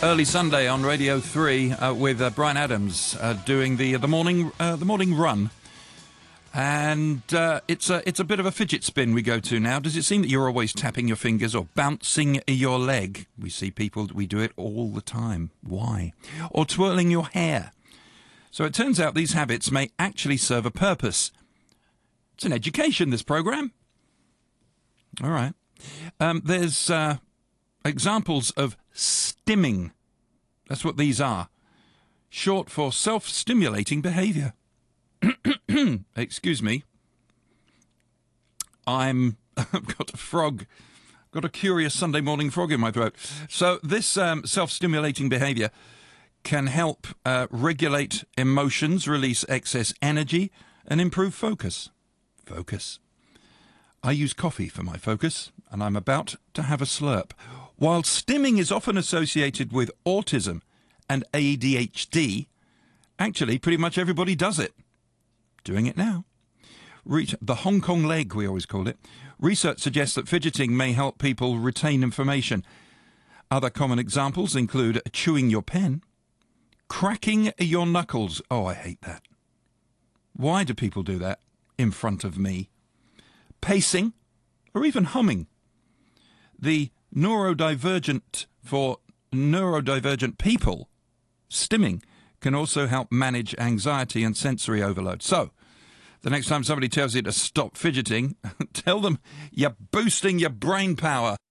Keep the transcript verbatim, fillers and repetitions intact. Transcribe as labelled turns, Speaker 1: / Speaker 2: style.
Speaker 1: Early Sunday on Radio three uh, with uh, Brian Adams uh, doing the the morning uh, the morning run, and uh, it's a it's a bit of a fidget spin we go to now. Does it seem that you're always tapping your fingers or bouncing your leg? We see people we do it all the time. Why? Or twirling your hair. So it turns out these habits may actually serve a purpose. It's an education, this program. All right. Um, there's uh, examples of stimming. That's what these are. Short for self-stimulating behaviour. Excuse me. I'm... I've got a frog. Got a curious Sunday morning frog in my throat. So this um, self-stimulating behaviour can help uh, regulate emotions, release excess energy, and improve focus. Focus. I use coffee for my focus, and I'm about to have a slurp. While stimming is often associated with autism and A D H D, actually pretty much everybody does it. Doing it now. Re- the Hong Kong leg, we always called it. Research suggests that fidgeting may help people retain information. Other common examples include chewing your pen, cracking your knuckles. Oh, I hate that. Why do people do that in front of me? Pacing, or even humming. The neurodivergent for neurodivergent people, stimming, can also help manage anxiety and sensory overload. So, the next time somebody tells you to stop fidgeting, tell them you're boosting your brain power.